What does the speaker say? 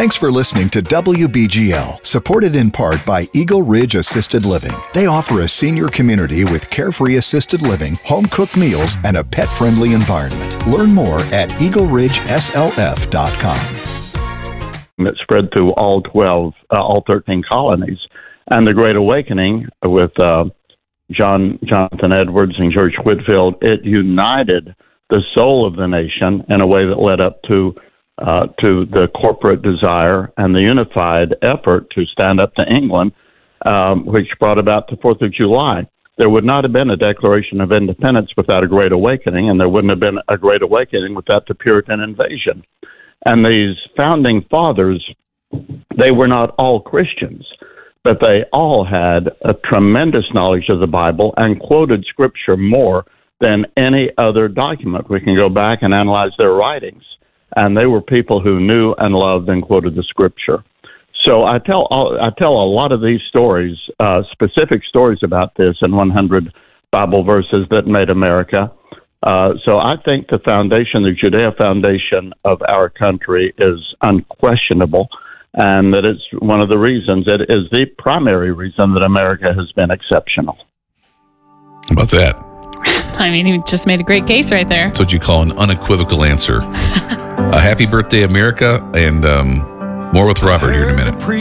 Thanks for listening to WBGL, supported in part by Eagle Ridge Assisted Living. They offer a senior community with carefree assisted living, home-cooked meals, and a pet-friendly environment. Learn more at eagleridgeslf.com. It spread through all 13 colonies. And the Great Awakening with Jonathan Edwards and George Whitefield, it united the soul of the nation in a way that led up to the corporate desire and the unified effort to stand up to England, which brought about the 4th of July. There would not have been a Declaration of Independence without a Great Awakening, and there wouldn't have been a Great Awakening without the Puritan invasion. And these founding fathers, they were not all Christians, but they all had a tremendous knowledge of the Bible and quoted Scripture more than any other document. We can go back and analyze their writings. And they were people who knew and loved and quoted the Scripture. So I tell a lot of these stories, specific stories about this in 100 Bible verses that made America. So I think the foundation, the Judea foundation of our country, is unquestionable, and that it's one of the reasons, it is the primary reason that America has been exceptional. How about that? I mean, you just made a great case right there. That's what you call an unequivocal answer. Happy birthday, America, and more with Robert here in a minute.